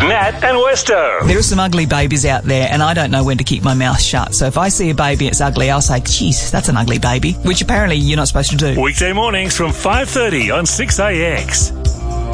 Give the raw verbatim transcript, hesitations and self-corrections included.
Nat and Westo. There are some ugly babies out there, and I don't know when to keep my mouth shut. So if I see a baby and it's ugly, I'll say, geez, that's an ugly baby, which apparently you're not supposed to do. Weekday mornings from five thirty on six A X.